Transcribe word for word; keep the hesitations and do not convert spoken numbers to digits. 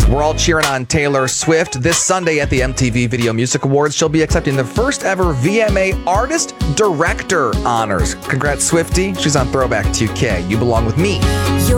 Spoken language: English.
We're all cheering on Taylor Swift. This Sunday at the M T V Video Music Awards, she'll be accepting the first ever V M A Artist Director honors. Congrats, Swiftie. She's on Throwback two K. You belong with me.